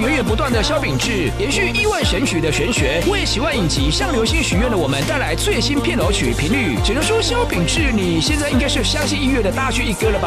源源不断的萧秉治，延续亿万神曲的玄学，为喜欢影集向流星许愿的我们带来最新片头曲频率。只能说萧秉治，你现在应该是相信音乐的大剧一哥了吧？